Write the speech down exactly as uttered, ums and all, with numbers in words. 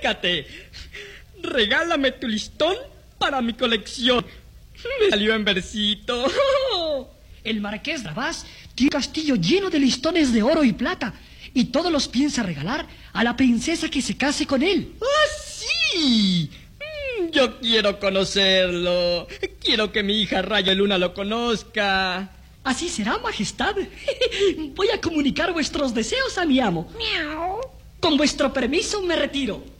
acércate. Regálame tu listón para mi colección. Me salió en versito. El marqués de Abás tiene un castillo lleno de listones de oro y plata, y todos los piensa regalar a la princesa que se case con él. ¡Ah, sí! Mm, Yo quiero conocerlo. Quiero que mi hija Raya Luna lo conozca. Así será, majestad. Voy a comunicar vuestros deseos a mi amo. Miau. Con vuestro permiso me retiro.